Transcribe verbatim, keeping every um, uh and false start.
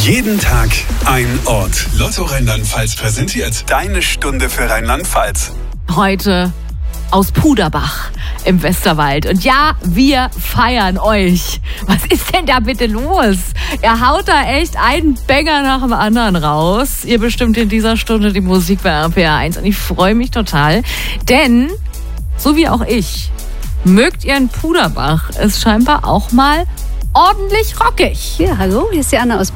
Jeden Tag ein Ort. Lotto Rheinland-Pfalz präsentiert deine Stunde für Rheinland-Pfalz. Heute aus Puderbach im Westerwald. Und ja, wir feiern euch. Was ist denn da bitte los? Ihr haut da echt einen Banger nach dem anderen raus. Ihr bestimmt in dieser Stunde die Musik bei R P R eins. Und ich freue mich total, denn so wie auch ich, mögt ihr in Puderbach es scheinbar auch mal ordentlich rockig. Ja, hallo, hier ist die Anna aus